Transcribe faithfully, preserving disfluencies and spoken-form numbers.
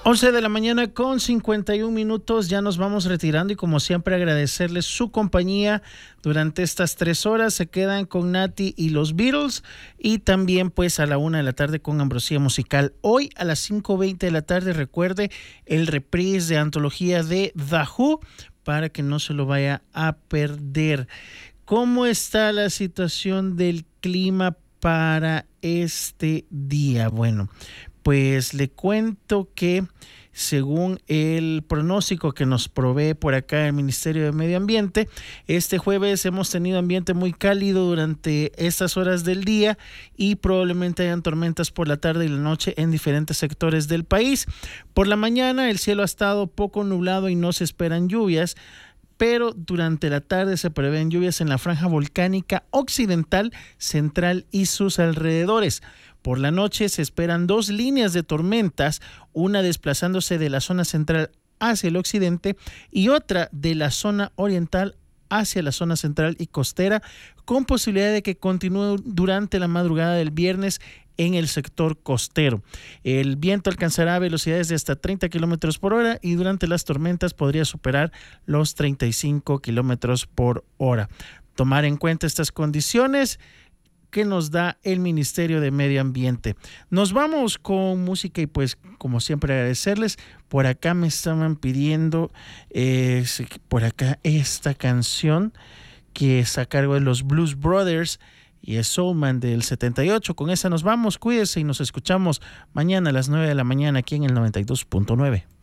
once de la mañana con cincuenta y un minutos, ya nos vamos retirando y como siempre agradecerles su compañía durante estas tres horas. Se quedan con Nati y los Beatles y también pues a la una de la tarde con Ambrosía Musical. Hoy a las cinco veinte de la tarde, recuerde el reprise de antología de The Who para que no se lo vaya a perder. ¿Cómo está la situación del clima para este día? Bueno, pues le cuento que según el pronóstico que nos provee por acá el Ministerio de Medio Ambiente, este jueves hemos tenido ambiente muy cálido durante estas horas del día y probablemente hayan tormentas por la tarde y la noche en diferentes sectores del país. Por la mañana el cielo ha estado poco nublado y no se esperan lluvias, pero durante la tarde se prevén lluvias en la franja volcánica occidental, central y sus alrededores. Por la noche se esperan dos líneas de tormentas, una desplazándose de la zona central hacia el occidente y otra de la zona oriental hacia la zona central y costera, con posibilidad de que continúe durante la madrugada del viernes en el sector costero. El viento alcanzará velocidades de hasta treinta kilómetros por hora y durante las tormentas podría superar los treinta y cinco kilómetros por hora. Tomar en cuenta estas condiciones que nos da el Ministerio de Medio Ambiente. Nos vamos con música y pues como siempre agradecerles. Por acá me estaban pidiendo eh, por acá esta canción que está a cargo de los Blues Brothers y es Soul Man del setenta y ocho. Con esa nos vamos, cuídese y nos escuchamos mañana a las nueve de la mañana aquí en el noventa y dos punto nueve.